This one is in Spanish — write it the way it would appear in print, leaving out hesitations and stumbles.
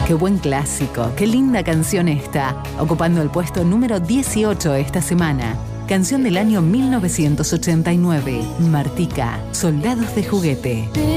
Qué buen clásico, qué linda canción esta, ocupando el puesto número 18 esta semana. Canción del año 1989, Martica, Soldados de Juguete.